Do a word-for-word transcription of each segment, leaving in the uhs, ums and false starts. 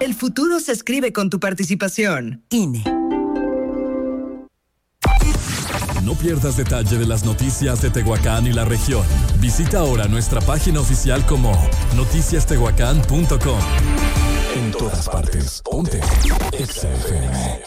El futuro se escribe con tu participación. I N E. No pierdas detalle de las noticias de Tehuacán y la región. Visita ahora nuestra página oficial como noticias tehuacán punto com. En todas partes, ponte Exa F M.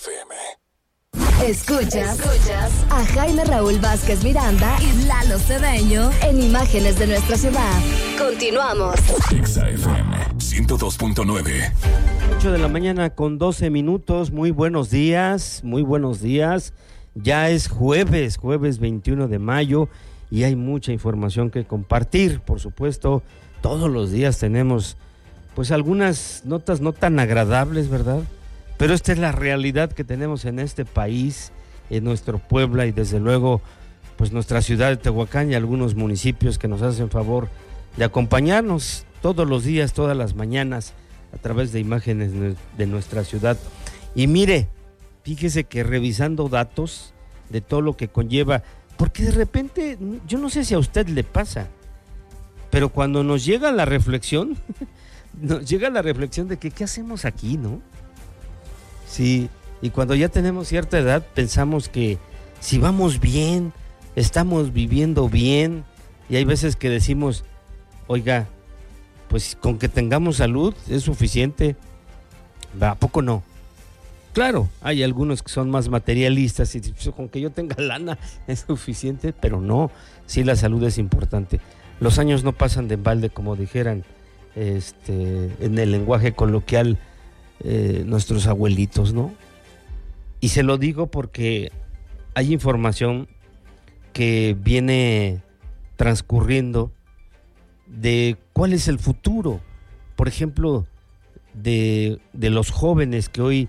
Escuchas, escuchas a Jaime Raúl Vázquez Miranda y Lalo Cedeño en Imágenes de nuestra ciudad. Continuamos. Exa F M ciento dos punto nueve. ocho de la mañana con doce minutos. Muy buenos días, muy buenos días. Ya es jueves, jueves veintiuno de mayo y hay mucha información que compartir. Por supuesto, todos los días tenemos pues algunas notas no tan agradables, ¿verdad? Pero esta es la realidad que tenemos en este país, en nuestro Puebla y desde luego pues nuestra ciudad de Tehuacán y algunos municipios que nos hacen favor de acompañarnos todos los días, todas las mañanas a través de Imágenes de nuestra ciudad. Y mire, fíjese que revisando datos de todo lo que conlleva, porque de repente, yo no sé si a usted le pasa, pero cuando nos llega la reflexión, nos llega la reflexión de que ¿qué hacemos aquí, no? Sí, y cuando ya tenemos cierta edad pensamos que si vamos bien, estamos viviendo bien, y hay veces que decimos, oiga, pues con que tengamos salud es suficiente, ¿a poco no? Claro, hay algunos que son más materialistas y con que yo tenga lana es suficiente, pero no, sí la salud es importante. Los años no pasan de balde, como dijeran este, en el lenguaje coloquial eh, nuestros abuelitos, ¿no? Y se lo digo porque hay información que viene transcurriendo de cuál es el futuro, por ejemplo, de, de los jóvenes que hoy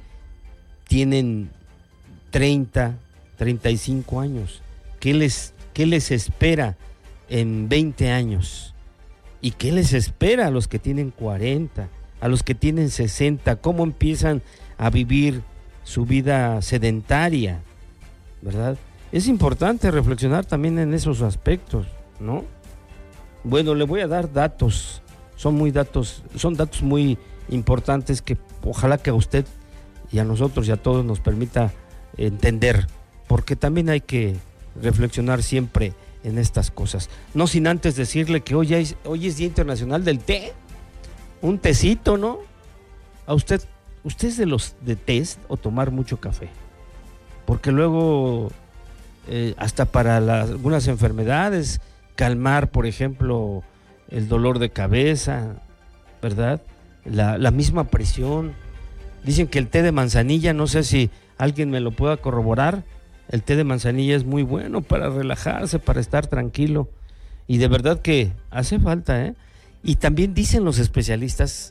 tienen treinta, treinta y cinco años. ¿Qué les, qué les espera en veinte años? ¿Y qué les espera a los que tienen cuarenta, a los que tienen sesenta? ¿Cómo empiezan a vivir su vida sedentaria? ¿Verdad? Es importante reflexionar también en esos aspectos, ¿no? Bueno, le voy a dar datos. Son muy datos, son datos muy importantes que ojalá que a usted y a nosotros y a todos nos permita entender, porque también hay que reflexionar siempre en estas cosas. No sin antes decirle que hoy es, hoy es Día Internacional del Té, un tecito, ¿no? A usted, usted es de los de tés o tomar mucho café, porque luego eh, hasta para las, algunas enfermedades, calmar, por ejemplo, el dolor de cabeza, ¿verdad? La, la misma presión. Dicen que el té de manzanilla, no sé si alguien me lo pueda corroborar, el té de manzanilla es muy bueno para relajarse, para estar tranquilo, y de verdad que hace falta, ¿eh? Y también dicen los especialistas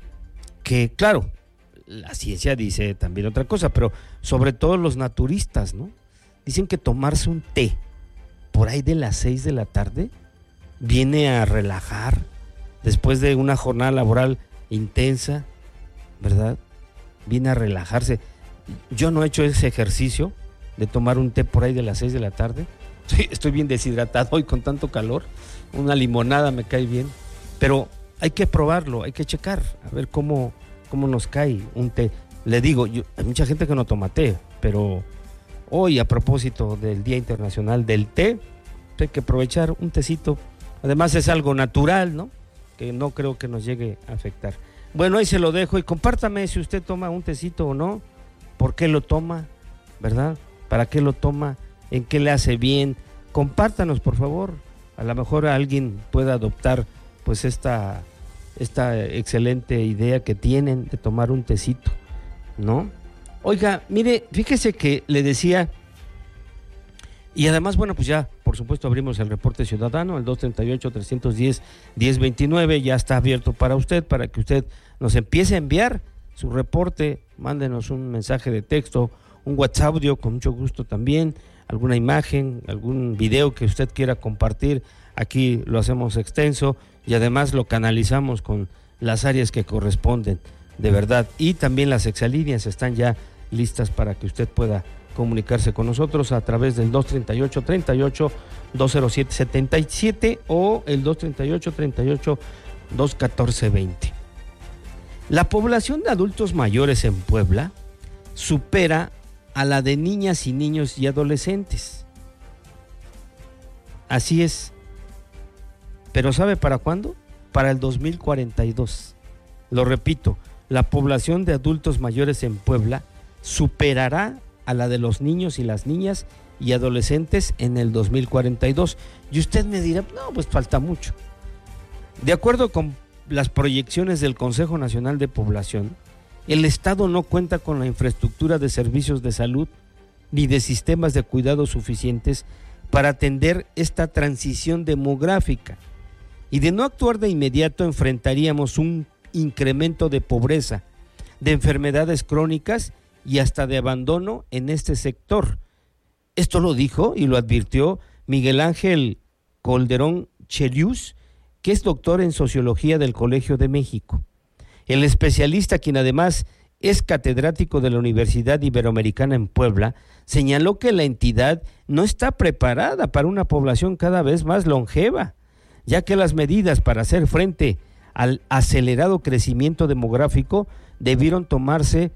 que, claro, la ciencia dice también otra cosa, pero sobre todo los naturistas, ¿no? Dicen que tomarse un té por ahí de las seis de la tarde viene a relajar después de una jornada laboral intensa, ¿verdad? Viene a relajarse. Yo no he hecho ese ejercicio de tomar un té por ahí de las seis de la tarde. Sí, estoy bien deshidratado hoy con tanto calor. Una limonada me cae bien. Pero hay que probarlo, hay que checar, a ver cómo, cómo nos cae un té. Le digo, yo, hay mucha gente que no toma té, pero hoy, a propósito del Día Internacional del Té, hay que aprovechar un tecito. Además es algo natural, ¿no? Que no creo que nos llegue a afectar. Bueno, ahí se lo dejo y compártame si usted toma un tecito o no, por qué lo toma, ¿verdad? ¿Para qué lo toma? ¿En qué le hace bien? Compártanos, por favor. A lo mejor alguien pueda adoptar pues esta, esta excelente idea que tienen de tomar un tecito, ¿no? Oiga, mire, fíjese que le decía, y además, bueno, pues ya, por supuesto, abrimos el reporte ciudadano, el dos treinta y ocho, trescientos diez, diez veintinueve, ya está abierto para usted, para que usted nos empiece a enviar su reporte, mándenos un mensaje de texto, un WhatsApp audio, con mucho gusto también, alguna imagen, algún video que usted quiera compartir, aquí lo hacemos extenso y además lo canalizamos con las áreas que corresponden, de verdad, y también las exalíneas están ya listas para que usted pueda comunicarse con nosotros a través del dos treinta y ocho, treinta y ocho, dos cero siete, setenta y siete o el dos treinta y ocho, treinta y ocho, dos catorce, veinte. La población de adultos mayores en Puebla supera a la de niñas y niños y adolescentes. Así es. ¿Pero sabe para cuándo? Para el dos mil cuarenta y dos. Lo repito, la población de adultos mayores en Puebla superará a la de los niños y las niñas y adolescentes en el dos mil cuarenta y dos. Y usted me dirá, no, pues falta mucho. De acuerdo con las proyecciones del Consejo Nacional de Población, el Estado no cuenta con la infraestructura de servicios de salud ni de sistemas de cuidado suficientes para atender esta transición demográfica. Y de no actuar de inmediato enfrentaríamos un incremento de pobreza, de enfermedades crónicas y hasta de abandono en este sector. Esto lo dijo y lo advirtió Miguel Ángel Calderón Chelius, que es doctor en Sociología del Colegio de México. El especialista, quien además es catedrático de la Universidad Iberoamericana en Puebla, señaló que la entidad no está preparada para una población cada vez más longeva, ya que las medidas para hacer frente al acelerado crecimiento demográfico debieron tomarse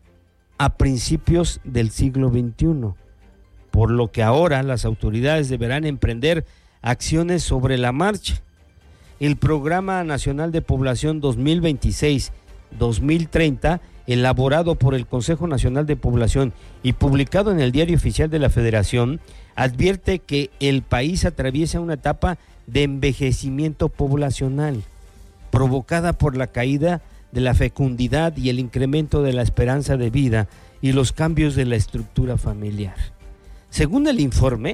a principios del siglo veintiuno, por lo que ahora las autoridades deberán emprender acciones sobre la marcha. El Programa Nacional de Población dos mil veintiséis a dos mil treinta, elaborado por el Consejo Nacional de Población y publicado en el Diario Oficial de la Federación, advierte que el país atraviesa una etapa de envejecimiento poblacional, provocada por la caída de la fecundidad y el incremento de la esperanza de vida y los cambios de la estructura familiar. Según el informe,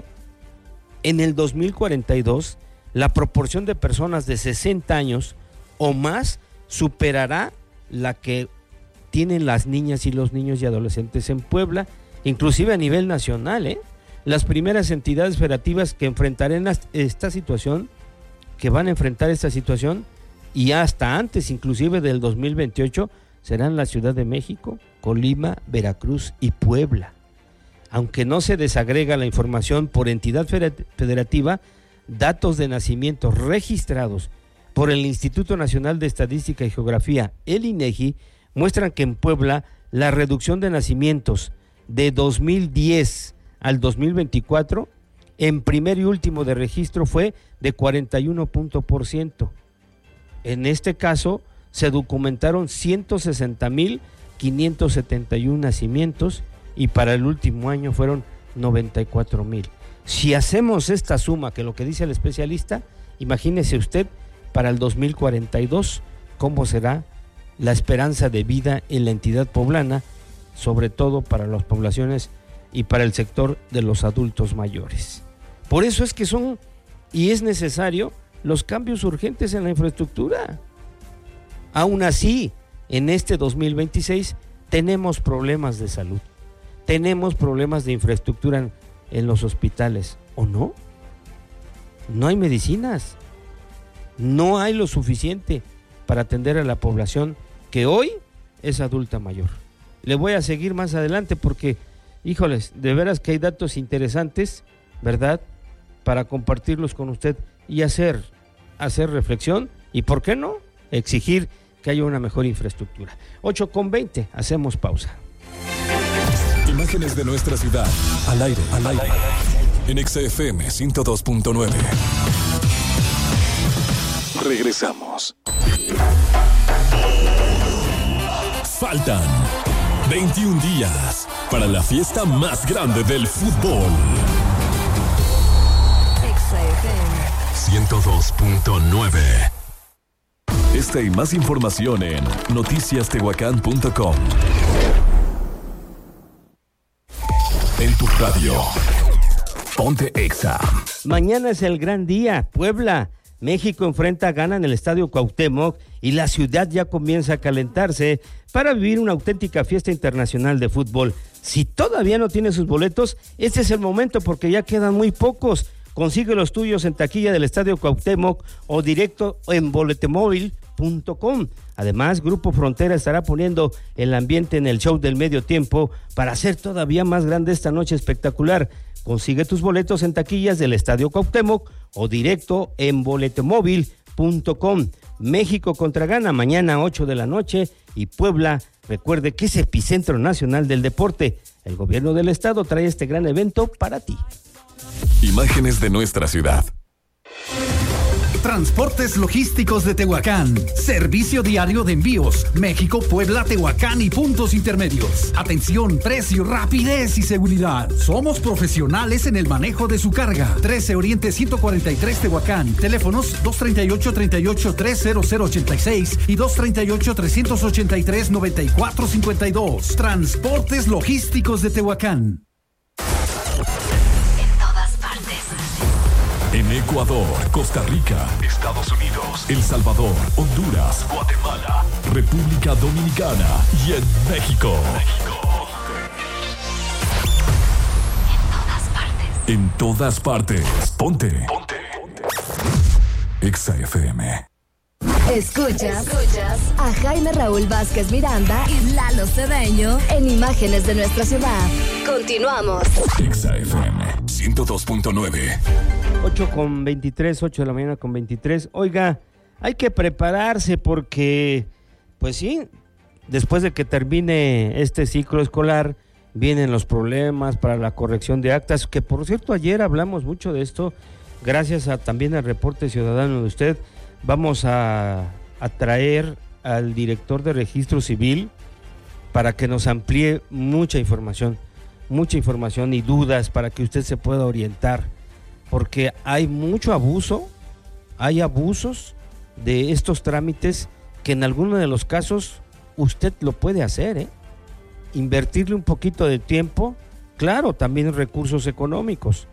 en el dos mil cuarenta y dos, la proporción de personas de sesenta años o más superará la que tienen las niñas y los niños y adolescentes en Puebla, inclusive a nivel nacional, ¿eh? Las primeras entidades federativas que enfrentarán esta situación, que van a enfrentar esta situación, y hasta antes, inclusive del dos mil veintiocho, serán la Ciudad de México, Colima, Veracruz y Puebla. Aunque no se desagrega la información por entidad federativa, datos de nacimientos registrados por el Instituto Nacional de Estadística y Geografía, el INEGI, muestran que en Puebla la reducción de nacimientos de dos mil diez al dos mil veinticuatro, en primer y último de registro, fue de cuarenta y uno por ciento. En este caso, se documentaron ciento sesenta mil quinientos setenta y uno nacimientos y para el último año fueron noventa y cuatro mil. Si hacemos esta suma, que lo que dice el especialista, imagínese usted para el dos mil cuarenta y dos cómo será la esperanza de vida en la entidad poblana, sobre todo para las poblaciones y para el sector de los adultos mayores. Por eso es que son y es necesario los cambios urgentes en la infraestructura. Aún así, en este dos mil veintiséis tenemos problemas de salud, tenemos problemas de infraestructura en, en los hospitales, ¿o no? No hay medicinas, no hay lo suficiente para atender a la población que hoy es adulta mayor. Le voy a seguir más adelante porque, híjoles, de veras que hay datos interesantes, ¿verdad?, para compartirlos con usted y hacer, hacer reflexión y, ¿por qué no?, exigir que haya una mejor infraestructura. ocho con veinte, hacemos pausa. Imágenes de nuestra ciudad, al aire, al aire, en X F M ciento dos punto nueve. Regresamos. Faltan veintiún días para la fiesta más grande del fútbol. X F M ciento dos punto nueve. Esta y más información en noticias tehuacán punto com. En tu radio. Ponte Exa. Mañana es el gran día. Puebla, México enfrenta a Ghana en el Estadio Cuauhtémoc y la ciudad ya comienza a calentarse para vivir una auténtica fiesta internacional de fútbol. Si todavía no tiene sus boletos, este es el momento porque ya quedan muy pocos. Consigue los tuyos en taquilla del Estadio Cuauhtémoc o directo en boletemóvil punto com. Además, Grupo Frontera estará poniendo el ambiente en el show del medio tiempo para hacer todavía más grande esta noche espectacular. Consigue tus boletos en taquillas del Estadio Cuauhtémoc o directo en boletemóvil punto com. México contra Ghana mañana ocho de la noche y Puebla, recuerde que es epicentro nacional del deporte. El gobierno del estado trae este gran evento para ti. Imágenes de nuestra ciudad. Transportes Logísticos de Tehuacán. Servicio diario de envíos. México, Puebla, Tehuacán y puntos intermedios. Atención, precio, rapidez y seguridad. Somos profesionales en el manejo de su carga. trece Oriente ciento cuarenta y tres Tehuacán. Teléfonos dos treinta y ocho, treinta y ocho, tres cero cero ochenta y seis y dos treinta y ocho, trescientos ochenta y tres, noventa y cuatro cincuenta y dos. Transportes Logísticos de Tehuacán. En Ecuador, Costa Rica, Estados Unidos, El Salvador, Honduras, Guatemala, República Dominicana y en México. México. En todas partes. En todas partes. Ponte. Ponte. Exa F M. Escuchas, escuchas a Jaime Raúl Vázquez Miranda y Lalo Cedeño en Imágenes de nuestra ciudad. Continuamos. Exa F M ciento dos punto nueve. ocho con veintitrés, ocho de la mañana con veintitrés. Oiga, hay que prepararse porque, pues sí, después de que termine este ciclo escolar, vienen los problemas para la corrección de actas, que por cierto ayer hablamos mucho de esto, gracias a también al reporte ciudadano de usted. Vamos a, a traer al director de Registro Civil para que nos amplíe mucha información, mucha información y dudas para que usted se pueda orientar, porque hay mucho abuso, hay abusos de estos trámites que en algunos de los casos usted lo puede hacer, ¿eh? Invertirle un poquito de tiempo, claro, también recursos económicos,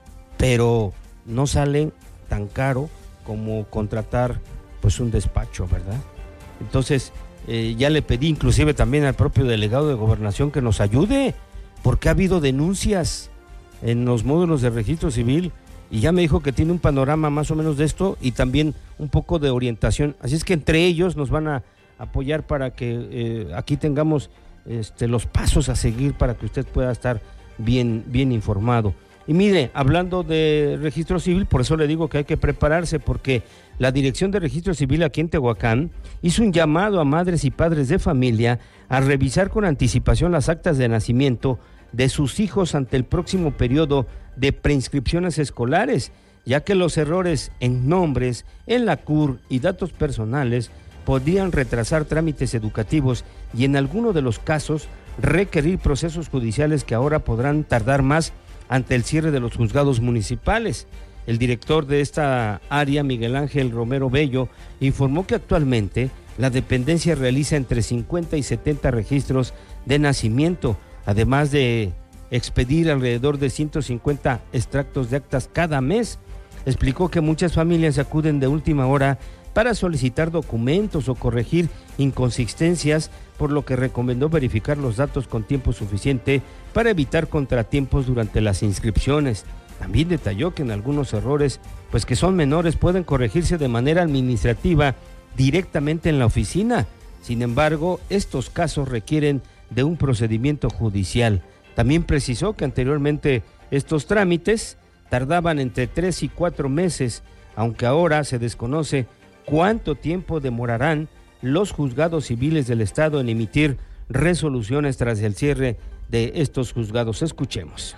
pero no salen tan caro como contratar pues un despacho, ¿verdad? Entonces eh, ya le pedí inclusive también al propio delegado de Gobernación que nos ayude, porque ha habido denuncias en los módulos de registro civil y ya me dijo que tiene un panorama más o menos de esto y también un poco de orientación, así es que entre ellos nos van a apoyar para que eh, aquí tengamos este, los pasos a seguir para que usted pueda estar bien, bien informado. Y mire, hablando de registro civil, por eso le digo que hay que prepararse, porque la Dirección de Registro Civil aquí en Tehuacán hizo un llamado a madres y padres de familia a revisar con anticipación las actas de nacimiento de sus hijos ante el próximo periodo de preinscripciones escolares, ya que los errores en nombres, en la C U R y datos personales podrían retrasar trámites educativos y en alguno de los casos requerir procesos judiciales que ahora podrán tardar más ante el cierre de los juzgados municipales. El director de esta área, Miguel Ángel Romero Bello, informó que actualmente la dependencia realiza entre cincuenta y setenta registros de nacimiento, además de expedir alrededor de ciento cincuenta extractos de actas cada mes. Explicó que muchas familias acuden de última hora para solicitar documentos o corregir inconsistencias, por lo que recomendó verificar los datos con tiempo suficiente para evitar contratiempos durante las inscripciones. También detalló que en algunos errores, pues que son menores, pueden corregirse de manera administrativa directamente en la oficina. Sin embargo, estos casos requieren de un procedimiento judicial. También precisó que anteriormente estos trámites tardaban entre tres y cuatro meses, aunque ahora se desconoce cuánto tiempo demorarán los juzgados civiles del Estado en emitir resoluciones tras el cierre de estos juzgados. Escuchemos.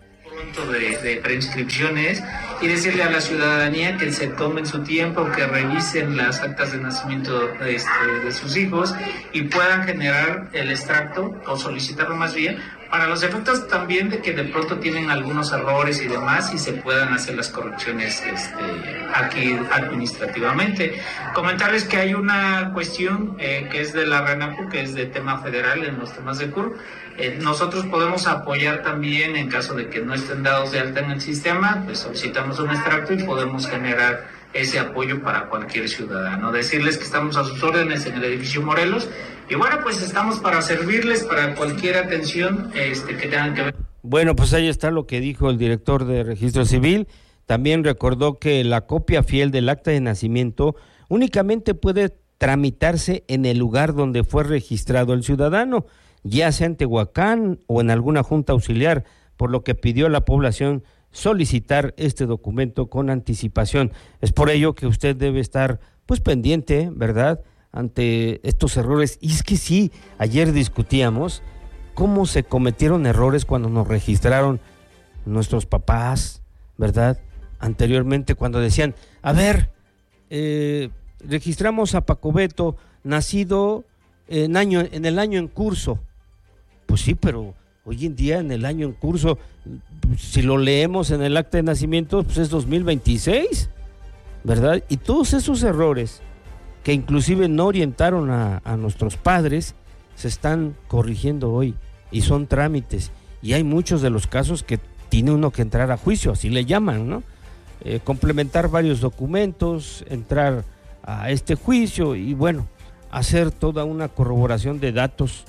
De, de preinscripciones y decirle a la ciudadanía que se tomen su tiempo, que revisen las actas de nacimiento este, de sus hijos y puedan generar el extracto o solicitarlo más bien para los efectos también de que de pronto tienen algunos errores y demás y se puedan hacer las correcciones este, aquí administrativamente. Comentarles que hay una cuestión eh, que es de la RENAPO, que es de tema federal en los temas de C U R. Eh, nosotros podemos apoyar también en caso de que no estén dados de alta en el sistema, pues solicitamos un extracto y podemos generar ese apoyo para cualquier ciudadano. Decirles que estamos a sus órdenes en el edificio Morelos y bueno, pues estamos para servirles para cualquier atención este, que tengan que ver. Bueno, pues ahí está lo que dijo el director de Registro Civil. También recordó que la copia fiel del acta de nacimiento únicamente puede tramitarse en el lugar donde fue registrado el ciudadano, ya sea en Tehuacán o en alguna junta auxiliar, por lo que pidió a la población solicitar este documento con anticipación. Es por ello que usted debe estar pues pendiente, ¿verdad?, ante estos errores. Y es que sí, ayer discutíamos cómo se cometieron errores cuando nos registraron nuestros papás, ¿verdad?, anteriormente, cuando decían, a ver, eh, registramos a Paco Beto, nacido en, año, en el año en curso. Pues sí, pero hoy en día en el año en curso, si lo leemos en el acta de nacimiento, pues es dos mil veintiséis, ¿verdad? Y todos esos errores que inclusive no orientaron a, a nuestros padres, se están corrigiendo hoy y son trámites. Y hay muchos de los casos que tiene uno que entrar a juicio, así le llaman, ¿no? Eh, complementar varios documentos, entrar a este juicio y bueno, hacer toda una corroboración de datos.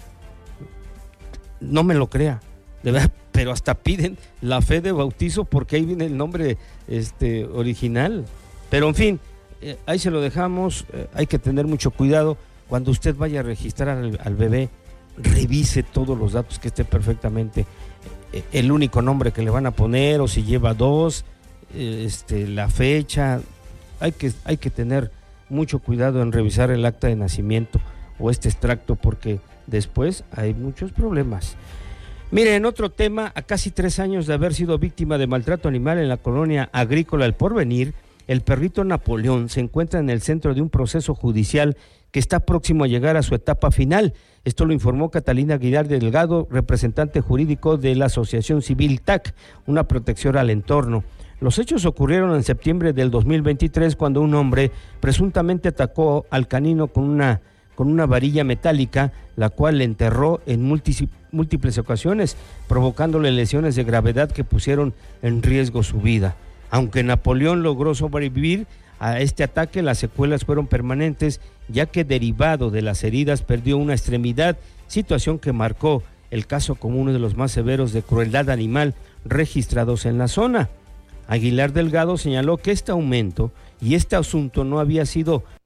No me lo crea, de verdad, pero hasta piden la fe de bautizo porque ahí viene el nombre este, original. Pero en fin, eh, ahí se lo dejamos, eh, hay que tener mucho cuidado. Cuando usted vaya a registrar al, al bebé, revise todos los datos, que esté perfectamente eh, el único nombre que le van a poner, o si lleva dos, eh, este, la fecha. Hay que, hay que tener mucho cuidado en revisar el acta de nacimiento o este extracto, porque después hay muchos problemas. Mire, en otro tema, a casi tres años de haber sido víctima de maltrato animal en la colonia agrícola El Porvenir, el perrito Napoleón se encuentra en el centro de un proceso judicial que está próximo a llegar a su etapa final. Esto lo informó Catalina Aguilar Delgado, representante jurídico de la Asociación Civil T A C, una protección al entorno. Los hechos ocurrieron en septiembre del dos mil veintitrés, cuando un hombre presuntamente atacó al canino con una, con una varilla metálica, la cual le enterró en múltiples ocasiones, provocándole lesiones de gravedad que pusieron en riesgo su vida. Aunque Napoleón logró sobrevivir a este ataque, las secuelas fueron permanentes, ya que derivado de las heridas perdió una extremidad, situación que marcó el caso como uno de los más severos de crueldad animal registrados en la zona. Aguilar Delgado señaló que este aumento y este asunto no había sido